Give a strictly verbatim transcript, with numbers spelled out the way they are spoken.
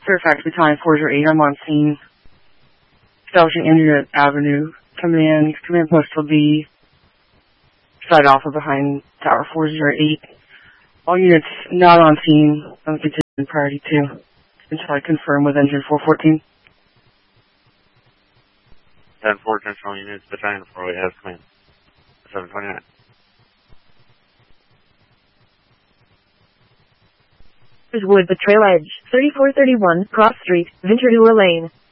Fairfax Battalion four zero eight, I'm on scene. Establishing Andrea Avenue. Command, command post will be side off or behind Tower four zero eight. All units not on scene on the contingent priority two until I confirm with engine four fourteen. ten four, control units, Battalion four oh eight has command. seven twenty-nine. Wood, the trail edge, thirty-four thirty-one, Cross Street, Ventura Lane.